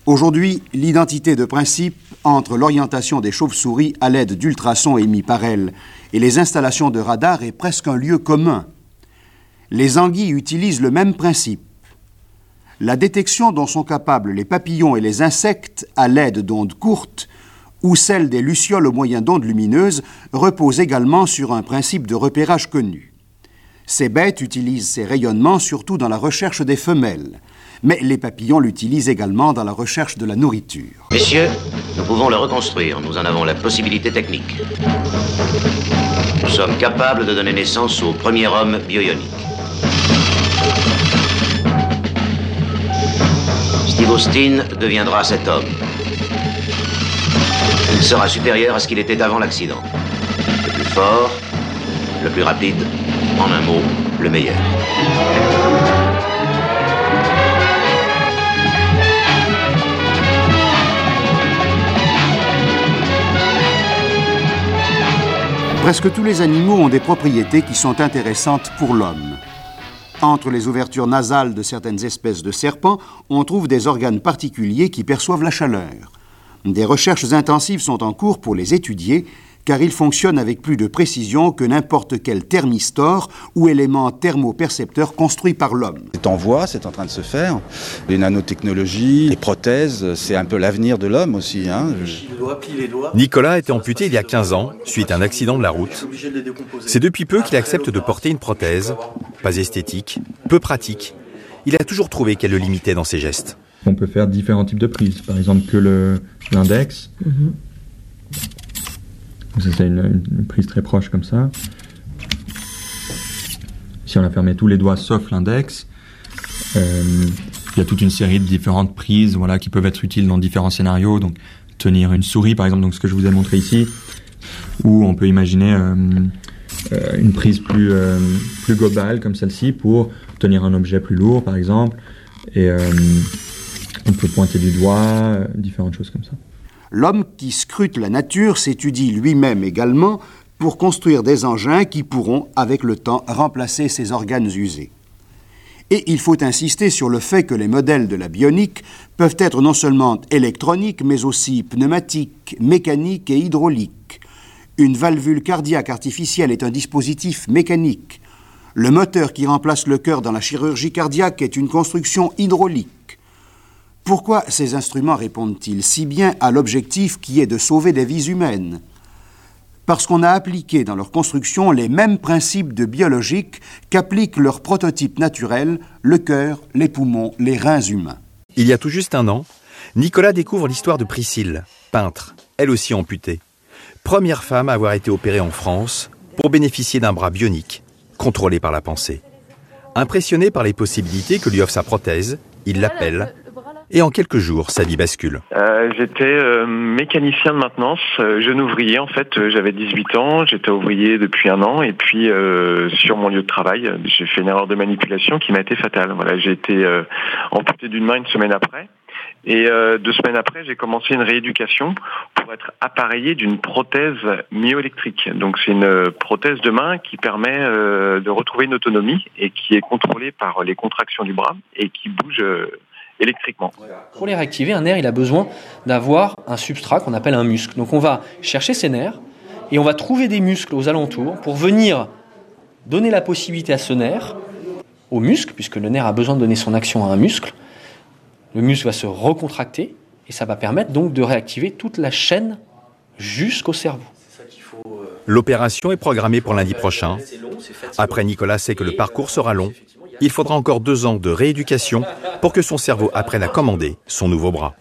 Aujourd'hui, l'identité de principe entre l'orientation des chauves-souris à l'aide d'ultrasons émis par elles et les installations de radar est presque un lieu commun. Les anguilles utilisent le même principe. La détection dont sont capables les papillons et les insectes à l'aide d'ondes courtes ou celle des lucioles au moyen d'ondes lumineuses repose également sur un principe de repérage connu. Ces bêtes utilisent ces rayonnements surtout dans la recherche des femelles, mais les papillons l'utilisent également dans la recherche de la nourriture. Messieurs, nous pouvons le reconstruire, nous en avons la possibilité technique. Nous sommes capables de donner naissance au premier homme bioionique. Steve Austin deviendra cet homme. Il sera supérieur à ce qu'il était avant l'accident. Le plus fort, le plus rapide, en un mot, le meilleur. Presque tous les animaux ont des propriétés qui sont intéressantes pour l'homme. Entre les ouvertures nasales de certaines espèces de serpents, on trouve des organes particuliers qui perçoivent la chaleur. Des recherches intensives sont en cours pour les étudier, car ils fonctionnent avec plus de précision que n'importe quel thermistor ou élément thermopercepteur construit par l'homme. C'est en voie, c'est en train de se faire. Les nanotechnologies, les prothèses, c'est un peu l'avenir de l'homme aussi. Nicolas a été amputé il y a 15 ans, suite à un accident de la route. C'est depuis peu qu'il accepte de porter une prothèse, pas esthétique, peu pratique. Il a toujours trouvé qu'elle le limitait dans ses gestes. On peut faire différents types de prises, par exemple que l'index. Ça, c'est une prise très proche comme ça. Si on a fermé tous les doigts sauf l'index, il y a toute une série de différentes prises, voilà, qui peuvent être utiles dans différents scénarios. Donc tenir une souris par exemple, donc ce que je vous ai montré ici, ou on peut imaginer une prise plus globale comme celle-ci pour tenir un objet plus lourd par exemple, et on peut pointer du doigt, différentes choses comme ça. L'homme qui scrute la nature s'étudie lui-même également pour construire des engins qui pourront, avec le temps, remplacer ses organes usés. Et il faut insister sur le fait que les modèles de la bionique peuvent être non seulement électroniques, mais aussi pneumatiques, mécaniques et hydrauliques. Une valvule cardiaque artificielle est un dispositif mécanique. Le moteur qui remplace le cœur dans la chirurgie cardiaque est une construction hydraulique. Pourquoi ces instruments répondent-ils si bien à l'objectif qui est de sauver des vies humaines? Parce qu'on a appliqué dans leur construction les mêmes principes de biologique qu'appliquent leurs prototypes naturels, le cœur, les poumons, les reins humains. Il y a tout juste un an, Nicolas découvre l'histoire de Priscille, peintre, elle aussi amputée. Première femme à avoir été opérée en France pour bénéficier d'un bras bionique, contrôlé par la pensée. Impressionné par les possibilités que lui offre sa prothèse, il l'appelle. Et en quelques jours, sa vie bascule. J'étais mécanicien de maintenance, jeune ouvrier en fait. J'avais 18 ans, j'étais ouvrier depuis 1 an. Et puis sur mon lieu de travail, j'ai fait une erreur de manipulation qui m'a été fatale. Voilà, j'ai été amputé d'une main 1 semaine après. Et 2 semaines après, j'ai commencé une rééducation pour être appareillé d'une prothèse myoélectrique. Donc c'est une prothèse de main qui permet de retrouver une autonomie et qui est contrôlée par les contractions du bras et qui bouge électriquement. Pour les réactiver, un nerf, il a besoin d'avoir un substrat qu'on appelle un muscle. Donc on va chercher ces nerfs et on va trouver des muscles aux alentours pour venir donner la possibilité à ce nerf, au muscle, puisque le nerf a besoin de donner son action à un muscle. Le muscle va se recontracter et ça va permettre donc de réactiver toute la chaîne jusqu'au cerveau. L'opération est programmée pour lundi prochain. Après, Nicolas sait que le parcours sera long. Il faudra encore 2 ans de rééducation pour que son cerveau apprenne à commander son nouveau bras.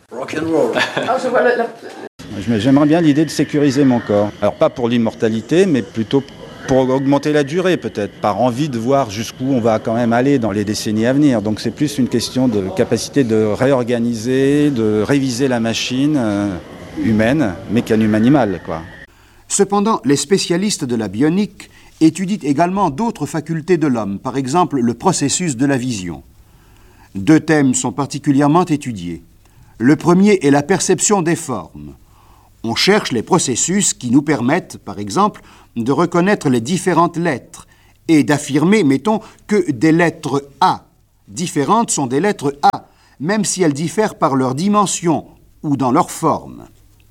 J'aimerais bien l'idée de sécuriser mon corps. Alors pas pour l'immortalité, mais plutôt pour augmenter la durée peut-être, par envie de voir jusqu'où on va quand même aller dans les décennies à venir. Donc c'est plus une question de capacité de réorganiser, de réviser la machine humaine, mécanum animal, quoi. Cependant, les spécialistes de la bionique étudient également d'autres facultés de l'homme, par exemple le processus de la vision. 2 thèmes sont particulièrement étudiés. Le premier est la perception des formes. On cherche les processus qui nous permettent, par exemple, de reconnaître les différentes lettres et d'affirmer, mettons, que des lettres A différentes sont des lettres A, même si elles diffèrent par leur dimension ou dans leur forme.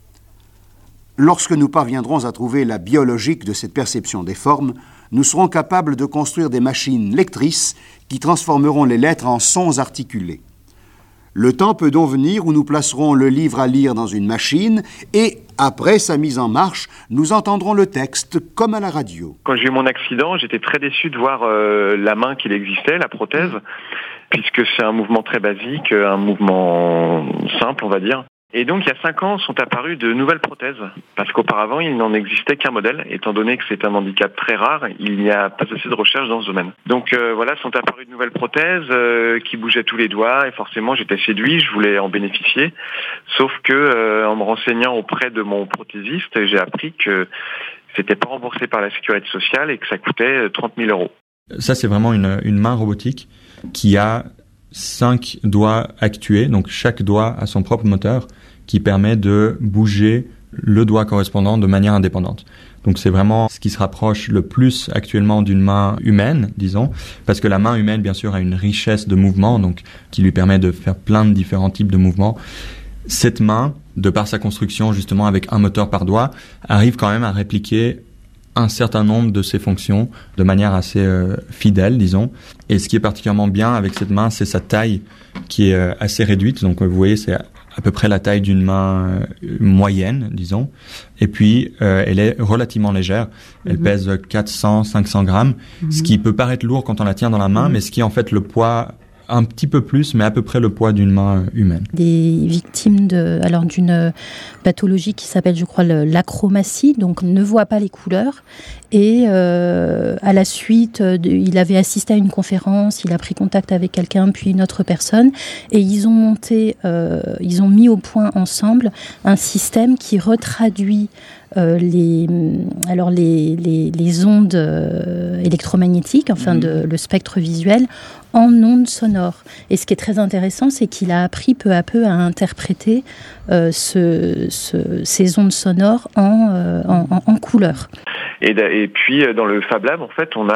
Lorsque nous parviendrons à trouver la biologique de cette perception des formes, nous serons capables de construire des machines lectrices qui transformeront les lettres en sons articulés. Le temps peut donc venir où nous placerons le livre à lire dans une machine et, après sa mise en marche, nous entendrons le texte comme à la radio. Quand j'ai eu mon accident, j'étais très déçu de voir la main qu'il existait, la prothèse, puisque c'est un mouvement très basique, un mouvement simple, on va dire. Et donc, il y a 5 ans, sont apparues de nouvelles prothèses, parce qu'auparavant, il n'en existait qu'un modèle. Étant donné que c'est un handicap très rare, il n'y a pas assez de recherche dans ce domaine. Donc voilà, sont apparues de nouvelles prothèses qui bougeaient tous les doigts, et forcément, j'étais séduit, je voulais en bénéficier. Sauf que, en me renseignant auprès de mon prothésiste, j'ai appris que c'était pas remboursé par la sécurité sociale et que ça coûtait 30 000 €. Ça, c'est vraiment une main robotique qui a 5 doigts actués, donc chaque doigt a son propre moteur qui permet de bouger le doigt correspondant de manière indépendante. Donc c'est vraiment ce qui se rapproche le plus actuellement d'une main humaine, disons, parce que la main humaine, bien sûr, a une richesse de mouvements, donc qui lui permet de faire plein de différents types de mouvements. Cette main, de par sa construction, justement, avec un moteur par doigt, arrive quand même à répliquer un certain nombre de ces fonctions de manière assez fidèle, disons. Et ce qui est particulièrement bien avec cette main, c'est sa taille qui est assez réduite. Donc vous voyez, c'est à peu près la taille d'une main moyenne, disons. Et puis, elle est relativement légère. Elle pèse 400-500 grammes, ce qui peut paraître lourd quand on la tient dans la main, mais ce qui est en fait le poids un petit peu plus, mais à peu près le poids d'une main humaine. Des victimes d'une pathologie qui s'appelle, je crois, l'achromatie, donc ne voit pas les couleurs. Et à la suite, il avait assisté à une conférence, il a pris contact avec quelqu'un, puis une autre personne, et ils ont mis au point ensemble un système qui retraduit les ondes électromagnétiques, enfin le spectre visuel, en ondes sonores. Et ce qui est très intéressant, c'est qu'il a appris peu à peu à interpréter ces ondes sonores en couleurs. Et puis dans le Fab Lab, en fait, on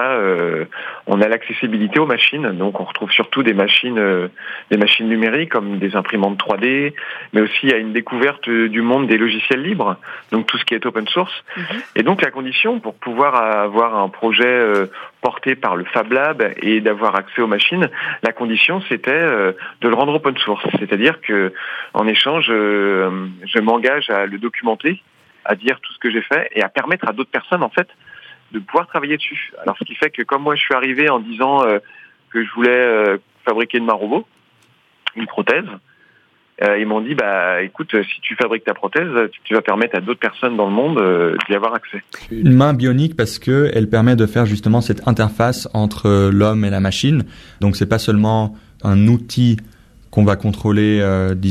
a l'accessibilité aux machines. Donc on retrouve surtout des machines numériques comme des imprimantes 3D, mais aussi il y a une découverte du monde des logiciels libres, donc tout ce qui est open source. Et donc la condition pour pouvoir avoir un projet porté par le Fab Lab et d'avoir accès aux machines, la condition c'était de le rendre open source, c'est-à-dire que en échange, je m'engage à le documenter, à dire tout ce que j'ai fait et à permettre à d'autres personnes en fait de pouvoir travailler dessus. Alors ce qui fait que comme moi je suis arrivé en disant que je voulais fabriquer une main robot, une prothèse, ils m'ont dit écoute, si tu fabriques ta prothèse, tu vas permettre à d'autres personnes dans le monde d'y avoir accès. Une main bionique parce que elle permet de faire justement cette interface entre l'homme et la machine. Donc c'est pas seulement un outil qu'on va contrôler,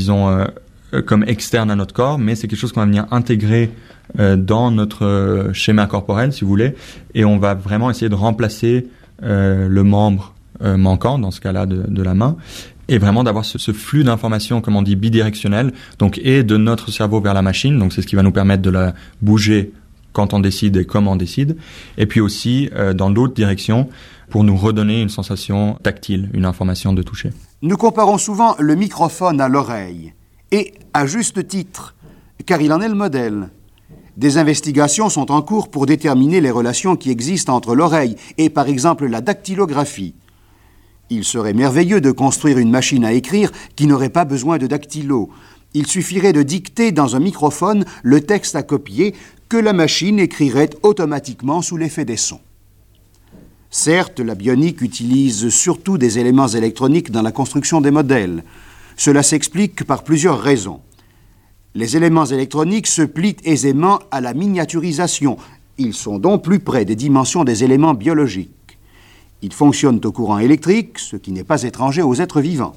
comme externe à notre corps, mais c'est quelque chose qu'on va venir intégrer dans notre schéma corporel, si vous voulez, et on va vraiment essayer de remplacer le membre manquant, dans ce cas-là de la main, et vraiment d'avoir ce flux d'informations, comme on dit, bidirectionnel, donc et de notre cerveau vers la machine, donc c'est ce qui va nous permettre de la bouger quand on décide et comment on décide, et puis aussi dans l'autre direction, pour nous redonner une sensation tactile, une information de toucher. Nous comparons souvent le microphone à l'oreille. Et à juste titre, car il en est le modèle. Des investigations sont en cours pour déterminer les relations qui existent entre l'oreille et, par exemple, la dactylographie. Il serait merveilleux de construire une machine à écrire qui n'aurait pas besoin de dactylo. Il suffirait de dicter dans un microphone le texte à copier que la machine écrirait automatiquement sous l'effet des sons. Certes, la bionique utilise surtout des éléments électroniques dans la construction des modèles. Cela s'explique par plusieurs raisons. Les éléments électroniques se plient aisément à la miniaturisation. Ils sont donc plus près des dimensions des éléments biologiques. Ils fonctionnent au courant électrique, ce qui n'est pas étranger aux êtres vivants.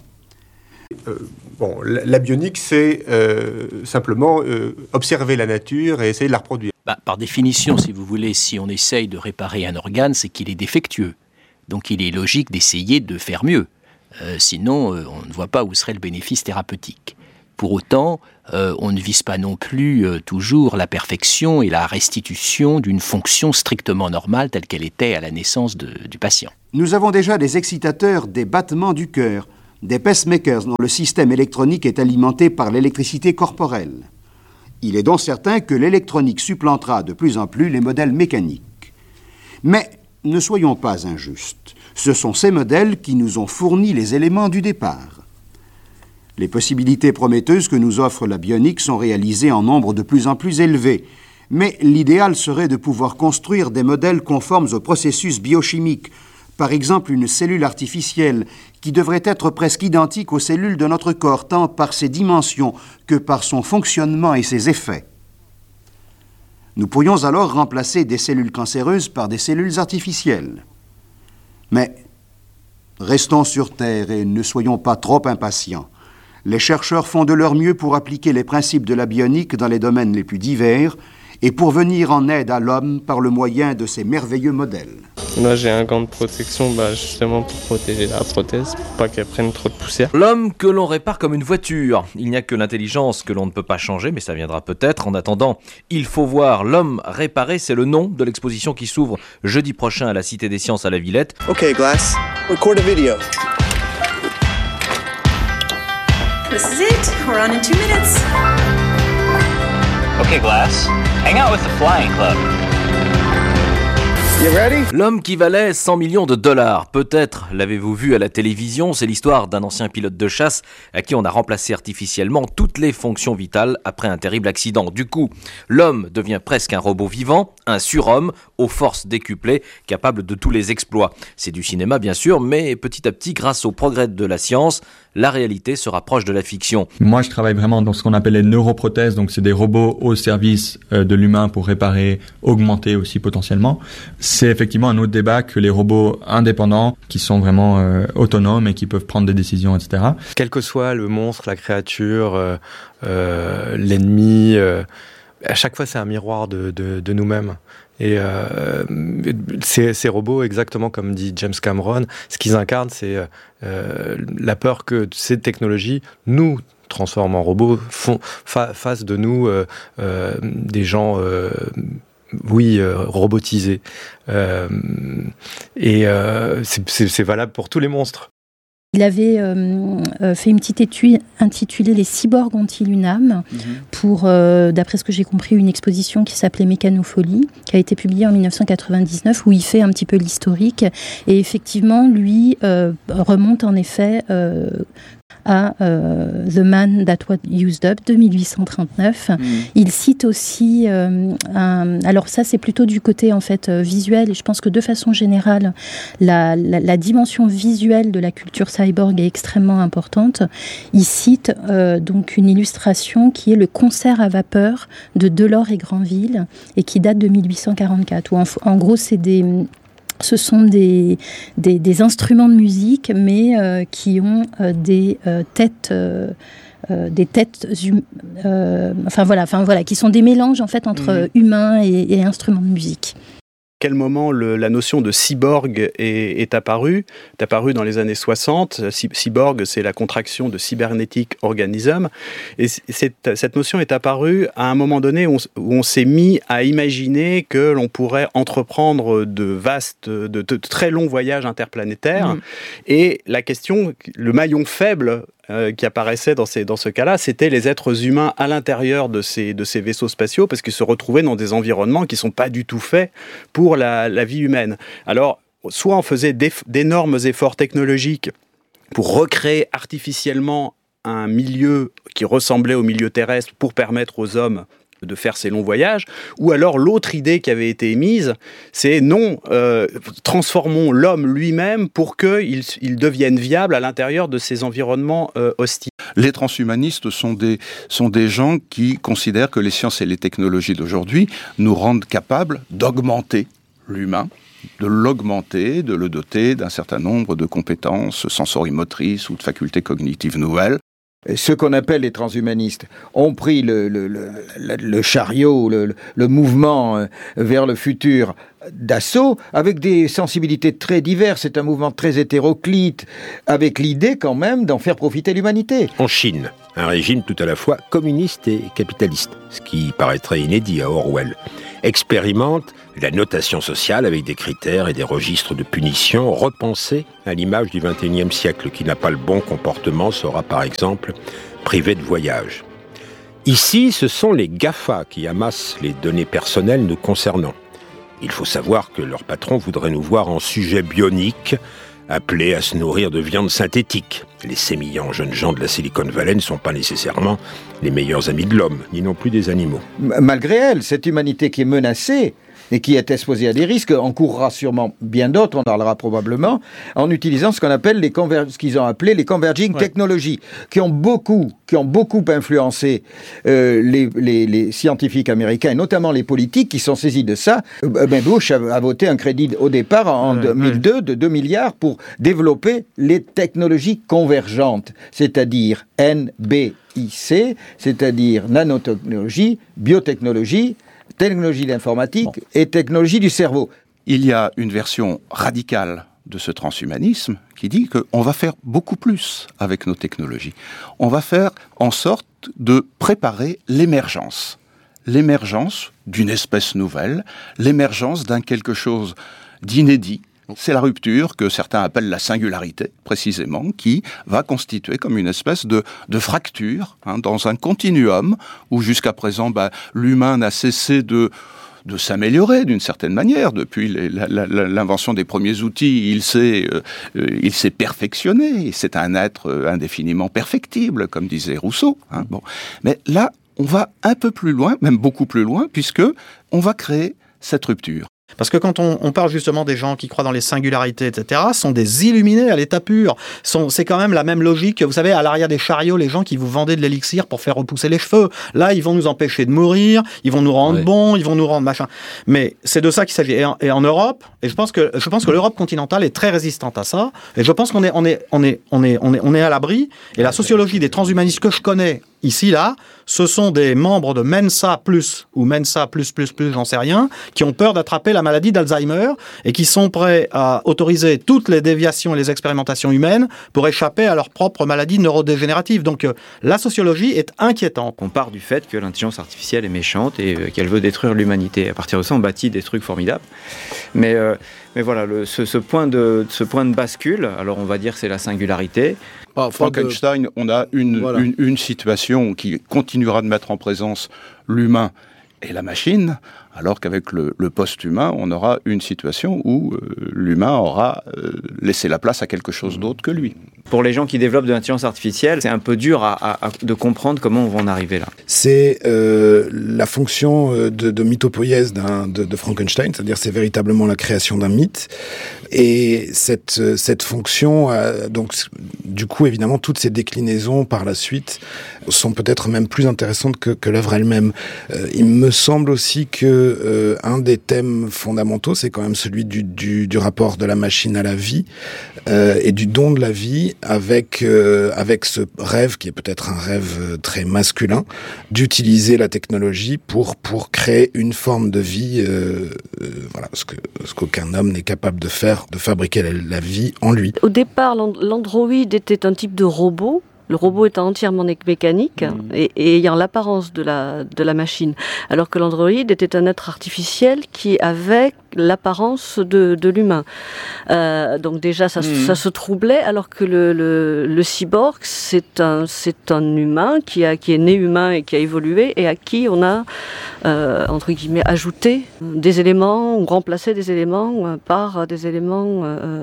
La bionique, c'est simplement observer la nature et essayer de la reproduire. Par définition, si vous voulez, si on essaye de réparer un organe, c'est qu'il est défectueux. Donc il est logique d'essayer de faire mieux. Sinon, on ne voit pas où serait le bénéfice thérapeutique. Pour autant, on ne vise pas non plus toujours la perfection et la restitution d'une fonction strictement normale telle qu'elle était à la naissance du patient. Nous avons déjà des excitateurs des battements du cœur, des pacemakers dont le système électronique est alimenté par l'électricité corporelle. Il est donc certain que l'électronique supplantera de plus en plus les modèles mécaniques. Mais ne soyons pas injustes. Ce sont ces modèles qui nous ont fourni les éléments du départ. Les possibilités prometteuses que nous offre la bionique sont réalisées en nombre de plus en plus élevé. Mais l'idéal serait de pouvoir construire des modèles conformes aux processus biochimiques. Par exemple, une cellule artificielle qui devrait être presque identique aux cellules de notre corps, tant par ses dimensions que par son fonctionnement et ses effets. Nous pourrions alors remplacer des cellules cancéreuses par des cellules artificielles. Mais restons sur Terre et ne soyons pas trop impatients. Les chercheurs font de leur mieux pour appliquer les principes de la bionique dans les domaines les plus divers et pour venir en aide à l'homme par le moyen de ces merveilleux modèles. Moi, j'ai un gant de protection justement pour protéger la prothèse, pour pas qu'elle prenne trop de poussière. L'homme que l'on répare comme une voiture. Il n'y a que l'intelligence que l'on ne peut pas changer, mais ça viendra peut-être. En attendant, il faut voir l'homme réparé. C'est le nom de l'exposition qui s'ouvre jeudi prochain à la Cité des Sciences à la Villette. Okay, Glass, record a video. This is it. We're on in 2 minutes. Okay, Glass. Hang out with the Flying Club. You ready? L'homme qui valait 100 millions de dollars. Peut-être l'avez-vous vu à la télévision. C'est l'histoire d'un ancien pilote de chasse à qui on a remplacé artificiellement toutes les fonctions vitales après un terrible accident. Du coup, l'homme devient presque un robot vivant, un surhomme aux forces décuplées, capable de tous les exploits. C'est du cinéma bien sûr, mais petit à petit, grâce au progrès de la science, la réalité se rapproche de la fiction. Moi, je travaille vraiment dans ce qu'on appelle les neuroprothèses, donc c'est des robots au service de l'humain pour réparer, augmenter aussi potentiellement. C'est effectivement un autre débat que les robots indépendants qui sont vraiment autonomes et qui peuvent prendre des décisions, etc. Quel que soit le monstre, la créature, l'ennemi, à chaque fois c'est un miroir de nous-mêmes. Et ces robots, exactement comme dit James Cameron, ce qu'ils incarnent, c'est la peur que ces technologies nous transforment en robots, fassent de nous des gens robotisés. C'est valable pour tous les monstres. Il avait fait une petite étude intitulée « Les cyborgs ont-ils une âme ?» pour, d'après ce que j'ai compris, une exposition qui s'appelait Mécanofolie, qui a été publiée en 1999, où il fait un petit peu l'historique. Et effectivement, lui remonte en effet à The Man That Was Used Up de 1839. Il cite aussi alors ça c'est plutôt du côté en fait visuel, et je pense que de façon générale la dimension visuelle de la culture cyborg est extrêmement importante. Il cite donc une illustration qui est le concert à vapeur de Delors et Granville et qui date de 1844, où en gros ce sont des instruments de musique, mais qui ont des têtes, qui sont des mélanges en fait entre humains et instruments de musique. À quel moment la notion de cyborg est apparue dans les années 60. Cyborg, c'est la contraction de cybernetic organism. Et cette notion est apparue à un moment donné où on s'est mis à imaginer que l'on pourrait entreprendre de très longs voyages interplanétaires. Et la question, le maillon faible qui apparaissait dans ce cas-là, c'était les êtres humains à l'intérieur de ces vaisseaux spatiaux, parce qu'ils se retrouvaient dans des environnements qui ne sont pas du tout faits pour la vie humaine. Alors, soit on faisait d'énormes efforts technologiques pour recréer artificiellement un milieu qui ressemblait au milieu terrestre pour permettre aux hommes de faire ces longs voyages, ou alors l'autre idée qui avait été émise, c'est non, transformons l'homme lui-même pour qu'il devienne viable à l'intérieur de ces environnements hostiles. Les transhumanistes sont des gens qui considèrent que les sciences et les technologies d'aujourd'hui nous rendent capables d'augmenter l'humain, de l'augmenter, de le doter d'un certain nombre de compétences sensorimotrices ou de facultés cognitives nouvelles. Ce qu'on appelle les transhumanistes ont pris le chariot, le mouvement vers le futur d'assaut avec des sensibilités très diverses. C'est un mouvement très hétéroclite, avec l'idée quand même d'en faire profiter l'humanité. En Chine, un régime tout à la fois communiste et capitaliste, ce qui paraîtrait inédit à Orwell. expérimente la notation sociale avec des critères et des registres de punition repensés à l'image du XXIe siècle. Qui n'a pas le bon comportement sera par exemple privé de voyage. Ici, ce sont les GAFA qui amassent les données personnelles nous concernant. Il faut savoir que leur patron voudrait nous voir en sujet bionique, appelés à se nourrir de viande synthétique. Les sémillants jeunes gens de la Silicon Valley ne sont pas nécessairement les meilleurs amis de l'homme, ni non plus des animaux. Malgré elle, cette humanité qui est menacée et qui est exposée à des risques encourra sûrement bien d'autres, on en parlera probablement, en utilisant ce qu'on appelle ce qu'ils ont appelé les converging technologies, qui ont beaucoup influencé les scientifiques américains, et notamment les politiques qui sont saisis de ça. Bush a voté un crédit au départ en 2002 de 2 milliards pour développer les technologies convergentes, c'est-à-dire NBIC, c'est-à-dire nanotechnologie, biotechnologie, technologie de l'informatique et technologie du cerveau. Il y a une version radicale de ce transhumanisme qui dit qu'on va faire beaucoup plus avec nos technologies. On va faire en sorte de préparer l'émergence d'une espèce nouvelle, l'émergence d'un quelque chose d'inédit. C'est la rupture que certains appellent la singularité, précisément, qui va constituer comme une espèce de fracture dans un continuum où jusqu'à présent l'humain n'a cessé de s'améliorer d'une certaine manière. Depuis l'invention des premiers outils, il s'est perfectionné. C'est un être indéfiniment perfectible, comme disait Rousseau. Mais là, on va un peu plus loin, même beaucoup plus loin, puisque on va créer cette rupture. Parce que quand on parle justement des gens qui croient dans les singularités, etc., sont des illuminés à l'état pur. C'est quand même la même logique que, vous savez, à l'arrière des chariots, les gens qui vous vendaient de l'élixir pour faire repousser les cheveux. Là, ils vont nous empêcher de mourir, ils vont nous rendre bons, ils vont nous rendre machin. Mais c'est de ça qu'il s'agit. Et en Europe, et je pense que l'Europe continentale est très résistante à ça. Et je pense qu'on est à l'abri. Et la sociologie des transhumanistes que je connais ici, là, ce sont des membres de Mensa Plus ou Mensa plus, j'en sais rien, qui ont peur d'attraper la maladie d'Alzheimer et qui sont prêts à autoriser toutes les déviations et les expérimentations humaines pour échapper à leur propre maladie neurodégénérative. Donc la sociologie est inquiétante. On part du fait que l'intelligence artificielle est méchante et qu'elle veut détruire l'humanité. À partir de ça, on bâtit des trucs formidables. Mais voilà, ce point de bascule, alors on va dire que c'est la singularité. Frankenstein, on a une situation qui continuera de mettre en présence l'humain et la machine, alors qu'avec le post-humain, on aura une situation où l'humain aura laissé la place à quelque chose d'autre que lui. Pour les gens qui développent de l'intelligence artificielle, c'est un peu dur de comprendre comment on va en arriver là. C'est la fonction de mythopoïèse de Frankenstein, c'est-à-dire c'est véritablement la création d'un mythe. Et cette fonction, donc du coup évidemment toutes ces déclinaisons par la suite sont peut-être même plus intéressantes que l'œuvre elle-même. Il me semble aussi que un des thèmes fondamentaux, c'est quand même celui du rapport de la machine à la vie et du don de la vie avec ce rêve qui est peut-être un rêve très masculin d'utiliser la technologie pour créer une forme de vie, voilà, ce qu'aucun homme n'est capable de faire, de fabriquer la vie en lui. Au départ, l'androïde était un type de robot. Le robot étant entièrement mécanique et ayant l'apparence de la machine, alors que l'androïde était un être artificiel qui avait l'apparence de l'humain. Donc déjà, ça se troublait, alors que le cyborg, c'est un humain qui est né humain et qui a évolué et à qui on a, entre guillemets, ajouté des éléments ou remplacé des éléments par des éléments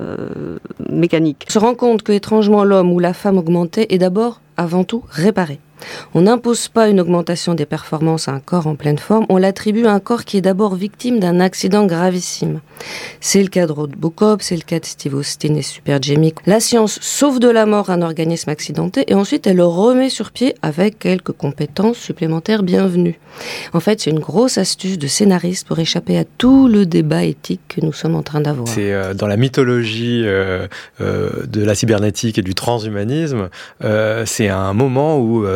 mécaniques. On se rend compte que, étrangement, l'homme ou la femme augmentée est d'abord, avant tout, réparé. On n'impose pas une augmentation des performances à un corps en pleine forme, on l'attribue à un corps qui est d'abord victime d'un accident gravissime. C'est le cas de Robocop, c'est le cas de Steve Austin et Super Jamie. La science sauve de la mort un organisme accidenté et ensuite elle le remet sur pied avec quelques compétences supplémentaires bienvenues. En fait, c'est une grosse astuce de scénariste pour échapper à tout le débat éthique que nous sommes en train d'avoir. C'est dans la mythologie de la cybernétique et du transhumanisme, c'est un moment où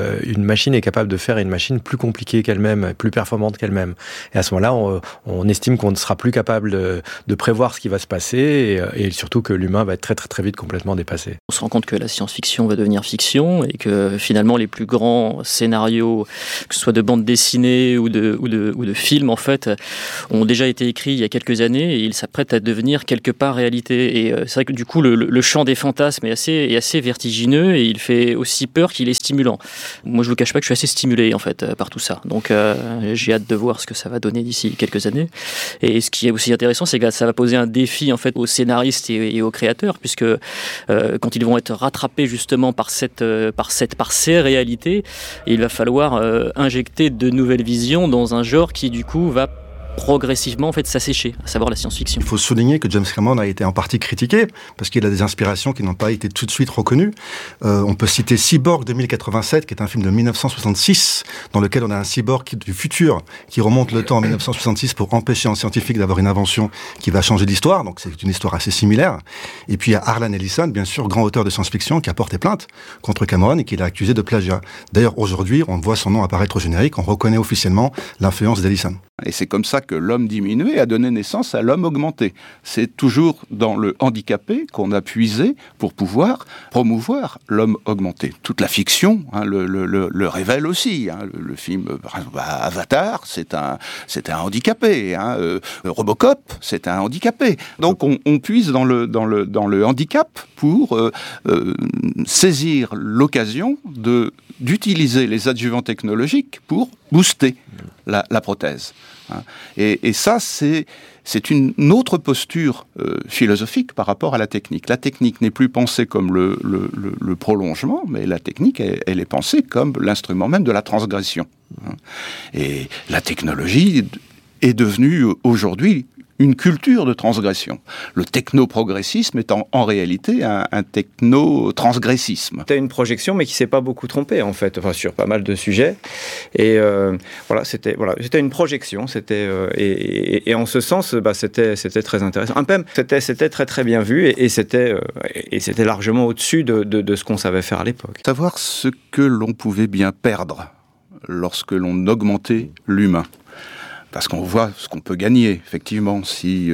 une machine est capable de faire une machine plus compliquée qu'elle-même, plus performante qu'elle-même. Et à ce moment-là, on estime qu'on ne sera plus capable de prévoir ce qui va se passer et surtout que l'humain va être très très très vite complètement dépassé. On se rend compte que la science-fiction va devenir fiction et que finalement les plus grands scénarios, que ce soit de bande dessinée ou de films en fait, ont déjà été écrits il y a quelques années et ils s'apprêtent à devenir quelque part réalité. Et c'est vrai que du coup le champ des fantasmes est assez vertigineux et il fait aussi peur qu'il est stimulant. Moi je vous cache pas que je suis assez stimulé en fait par tout ça. Donc j'ai hâte de voir ce que ça va donner d'ici quelques années. Et ce qui est aussi intéressant, c'est que ça va poser un défi en fait aux scénaristes et aux créateurs, puisque quand ils vont être rattrapés justement par ces réalités, il va falloir injecter de nouvelles visions dans un genre qui du coup va progressivement en fait s'assécher, à savoir la science-fiction. Il faut souligner que James Cameron a été en partie critiqué parce qu'il a des inspirations qui n'ont pas été tout de suite reconnues. On peut citer Cyborg 2087, qui est un film de 1966 dans lequel on a un cyborg du futur qui remonte le temps en 1966 pour empêcher un scientifique d'avoir une invention qui va changer l'histoire. Donc c'est une histoire assez similaire. Et puis il y a Harlan Ellison, bien sûr, grand auteur de science-fiction, qui a porté plainte contre Cameron et qui l'a accusé de plagiat. D'ailleurs, aujourd'hui, on voit son nom apparaître au générique, on reconnaît officiellement l'influence d'Ellison. Et c'est comme ça que l'homme diminué a donné naissance à l'homme augmenté. C'est toujours dans le handicapé qu'on a puisé pour pouvoir promouvoir l'homme augmenté. Toute la fiction le révèle aussi. Le film Avatar, c'est un handicapé. Robocop, c'est un handicapé. Donc on puise dans le handicap pour saisir l'occasion d'utiliser les adjuvants technologiques pour booster la prothèse. Et ça, c'est une autre posture philosophique par rapport à la technique. La technique n'est plus pensée comme le prolongement, mais la technique, elle est pensée comme l'instrument même de la transgression. Et la technologie est devenue aujourd'hui une culture de transgression. Le techno-progressisme est en réalité un techno-transgressisme. C'était une projection, mais qui s'est pas beaucoup trompée, en fait, sur pas mal de sujets. Et c'était une projection. Et en ce sens, c'était très intéressant. C'était très très bien vu, et c'était largement au-dessus de ce qu'on savait faire à l'époque. Savoir ce que l'on pouvait bien perdre lorsque l'on augmentait l'humain. Parce qu'on voit ce qu'on peut gagner, effectivement. Si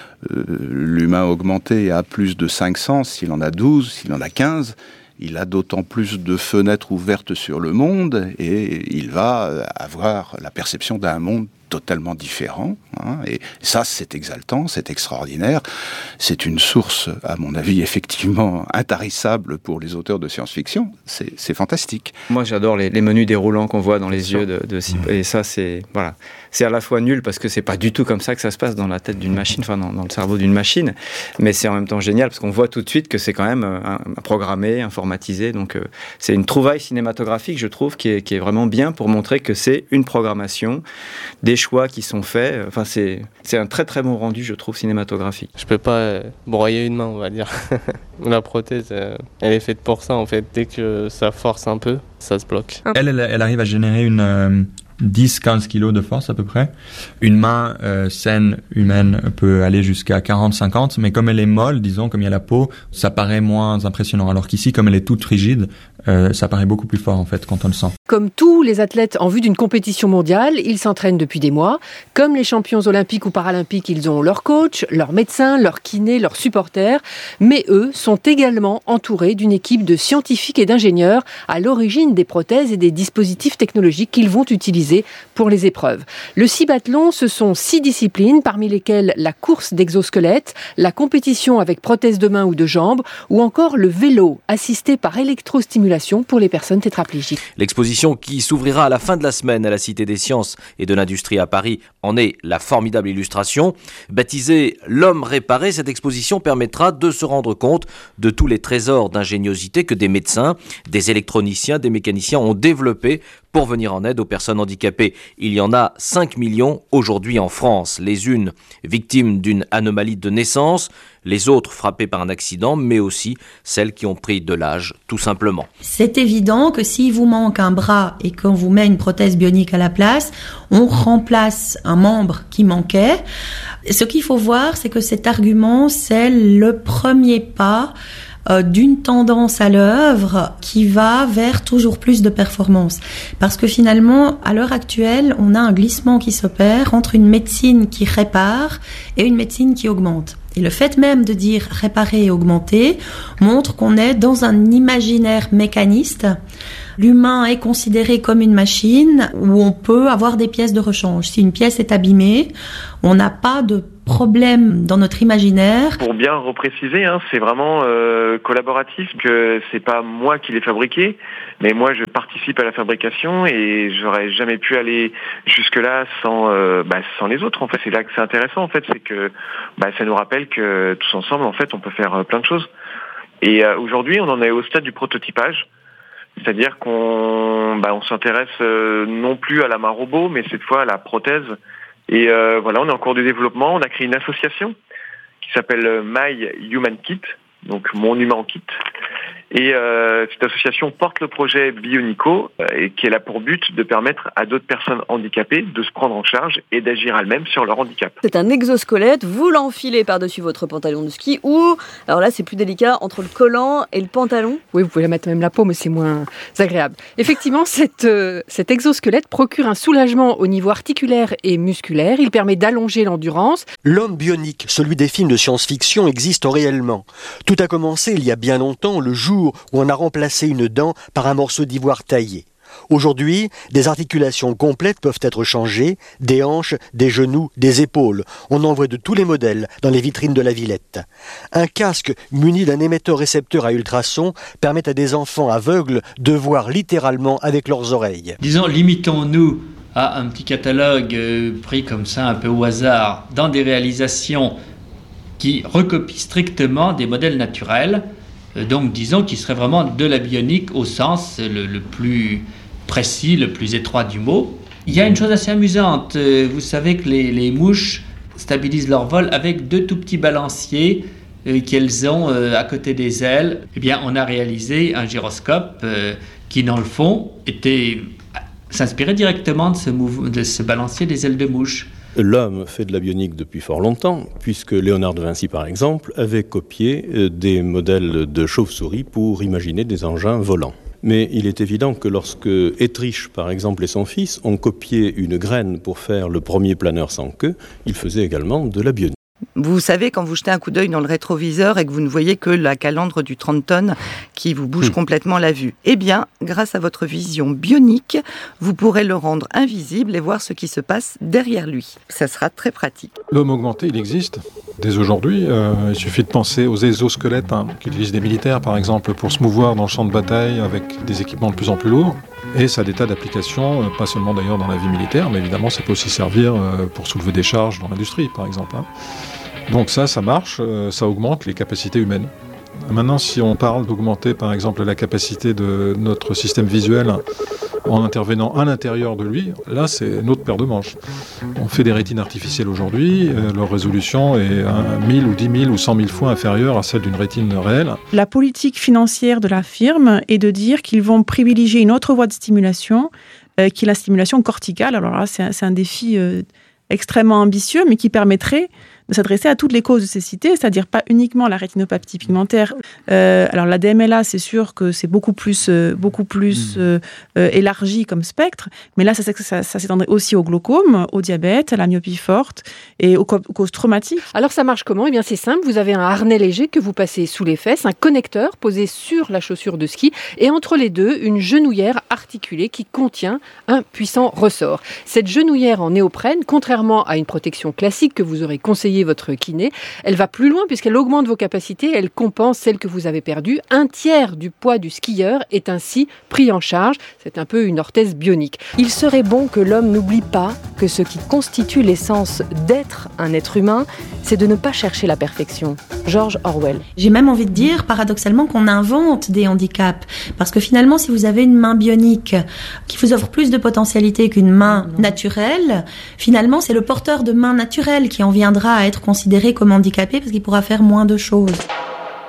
l'humain augmenté a plus de 5 sens, s'il en a 12, s'il en a 15, il a d'autant plus de fenêtres ouvertes sur le monde et il va avoir la perception d'un monde totalement différent. Et ça, c'est exaltant, c'est extraordinaire. C'est une source, à mon avis, effectivement intarissable pour les auteurs de science-fiction. C'est fantastique. Moi, j'adore les menus déroulants qu'on voit dans les yeux et ça, c'est à la fois nul parce que c'est pas du tout comme ça que ça se passe dans la tête d'une machine, enfin dans le cerveau d'une machine, mais c'est en même temps génial parce qu'on voit tout de suite que c'est quand même programmé, informatisé. Donc c'est une trouvaille cinématographique, je trouve, qui est vraiment bien pour montrer que c'est une programmation, des choix qui sont faits. Enfin, c'est un très très bon rendu, je trouve, cinématographique. Je peux pas broyer une main, on va dire. La prothèse, elle est faite pour ça, en fait. Dès que ça force un peu, ça se bloque. Elle arrive à générer une 10-15 kilos de force à peu près. Une main saine, humaine, peut aller jusqu'à 40-50, mais comme elle est molle, disons, comme il y a la peau, ça paraît moins impressionnant. Alors qu'ici, comme elle est toute rigide, ça paraît beaucoup plus fort en fait quand on le sent. Comme tous les athlètes en vue d'une compétition mondiale, ils s'entraînent depuis des mois. Comme les champions olympiques ou paralympiques, ils ont leur coach, leur médecin, leur kiné, leurs supporters. Mais eux sont également entourés d'une équipe de scientifiques et d'ingénieurs à l'origine des prothèses et des dispositifs technologiques qu'ils vont utiliser pour les épreuves. Le cibathlon, ce sont 6 disciplines, parmi lesquelles la course d'exosquelette, la compétition avec prothèse de main ou de jambes, ou encore le vélo, assisté par électrostimulation pour les personnes tétraplégiques. L'exposition qui s'ouvrira à la fin de la semaine à la Cité des Sciences et de l'Industrie à Paris en est la formidable illustration. Baptisée « L'homme réparé », cette exposition permettra de se rendre compte de tous les trésors d'ingéniosité que des médecins, des électroniciens, des mécaniciens ont développés pour venir en aide aux personnes handicapées. Il y en a 5 millions aujourd'hui en France, les unes victimes d'une anomalie de naissance, les autres frappées par un accident, mais aussi celles qui ont pris de l'âge, tout simplement. C'est évident que s'il vous manque un bras et qu'on vous met une prothèse bionique à la place, on remplace un membre qui manquait. Ce qu'il faut voir, c'est que cet argument, c'est le premier pas d'une tendance à l'œuvre qui va vers toujours plus de performance. Parce que finalement, à l'heure actuelle, on a un glissement qui s'opère entre une médecine qui répare et une médecine qui augmente. Et le fait même de dire réparer et augmenter montre qu'on est dans un imaginaire mécaniste. L'humain est considéré comme une machine où on peut avoir des pièces de rechange. Si une pièce est abîmée, on n'a pas de problème dans notre imaginaire. Pour bien repréciser, c'est vraiment collaboratif, que c'est pas moi qui l'ai fabriqué, mais moi je participe à la fabrication et j'aurais jamais pu aller jusque-là sans les autres. En fait, c'est là que c'est intéressant. En fait, c'est que ça nous rappelle que tous ensemble, en fait, on peut faire plein de choses. Et aujourd'hui, on en est au stade du prototypage. C'est-à-dire qu'on s'intéresse non plus à la main robot, mais cette fois à la prothèse. Et on est en cours de développement. On a créé une association qui s'appelle My Human Kit, donc Mon Humain en Kit. Et cette association porte le projet Bionico et qui est là pour but de permettre à d'autres personnes handicapées de se prendre en charge et d'agir elles-mêmes sur leur handicap. C'est un exosquelette, vous l'enfilez par-dessus votre pantalon de ski ou, alors là c'est plus délicat, entre le collant et le pantalon. Oui, vous pouvez la mettre même la peau, mais c'est moins agréable. Effectivement, cet exosquelette procure un soulagement au niveau articulaire et musculaire. Il permet d'allonger l'endurance. L'homme bionique, celui des films de science-fiction, existe réellement. Tout a commencé il y a bien longtemps, le jour où on a remplacé une dent par un morceau d'ivoire taillé. Aujourd'hui, des articulations complètes peuvent être changées, des hanches, des genoux, des épaules. On en voit de tous les modèles dans les vitrines de la Villette. Un casque muni d'un émetteur-récepteur à ultrasons permet à des enfants aveugles de voir littéralement avec leurs oreilles. Disons, limitons-nous à un petit catalogue pris comme ça un peu au hasard dans des réalisations qui recopient strictement des modèles naturels. Donc disons qu'il serait vraiment de la bionique au sens le plus précis, le plus étroit du mot. Il y a une chose assez amusante, vous savez que les mouches stabilisent leur vol avec deux tout petits balanciers qu'elles ont à côté des ailes. Eh bien, on a réalisé un gyroscope qui, dans le fond, s'inspirait directement de ce balancier des ailes de mouche. L'homme fait de la bionique depuis fort longtemps, puisque Léonard de Vinci, par exemple, avait copié des modèles de chauves-souris pour imaginer des engins volants. Mais il est évident que lorsque Etrich, par exemple, et son fils ont copié une graine pour faire le premier planeur sans queue, ils faisaient également de la bionique. Vous savez, quand vous jetez un coup d'œil dans le rétroviseur et que vous ne voyez que la calandre du 30 tonnes qui vous bouge complètement la vue, eh bien, grâce à votre vision bionique, vous pourrez le rendre invisible et voir ce qui se passe derrière lui. Ça sera très pratique. L'homme augmenté, il existe dès aujourd'hui. Il suffit de penser aux exosquelettes qu'utilisent des militaires, par exemple, pour se mouvoir dans le champ de bataille avec des équipements de plus en plus lourds. Et ça a des tas d'applications, pas seulement d'ailleurs dans la vie militaire, mais évidemment ça peut aussi servir pour soulever des charges dans l'industrie, par exemple. Donc ça marche, ça augmente les capacités humaines. Maintenant, si on parle d'augmenter, par exemple, la capacité de notre système visuel en intervenant à l'intérieur de lui, là, c'est une autre paire de manches. On fait des rétines artificielles aujourd'hui, leur résolution est 1000 ou 10 000 ou 100 000 fois inférieure à celle d'une rétine réelle. La politique financière de la firme est de dire qu'ils vont privilégier une autre voie de stimulation, qui est la stimulation corticale. Alors là, c'est un défi extrêmement ambitieux, mais qui permettrait de s'adresser à toutes les causes de cécité, c'est-à-dire pas uniquement la rétinopathie pigmentaire. Alors la DMLA, c'est sûr que c'est beaucoup plus élargi comme spectre, mais là, ça s'étendrait aussi au glaucome, au diabète, à la myopie forte et aux causes traumatiques. Alors ça marche comment ? Eh bien c'est simple, vous avez un harnais léger que vous passez sous les fesses, un connecteur posé sur la chaussure de ski et entre les deux, une genouillère articulée qui contient un puissant ressort. Cette genouillère en néoprène, contrairement à une protection classique que vous aurez conseillé votre kiné, elle va plus loin puisqu'elle augmente vos capacités, elle compense celles que vous avez perdues. Un tiers du poids du skieur est ainsi pris en charge. C'est un peu une orthèse bionique. Il serait bon que l'homme n'oublie pas que ce qui constitue l'essence d'être un être humain, c'est de ne pas chercher la perfection. George Orwell. J'ai même envie de dire, paradoxalement, qu'on invente des handicaps. Parce que finalement, si vous avez une main bionique qui vous offre plus de potentialité qu'une main naturelle, finalement, c'est le porteur de main naturelle qui en viendra à être considéré comme handicapé parce qu'il pourra faire moins de choses.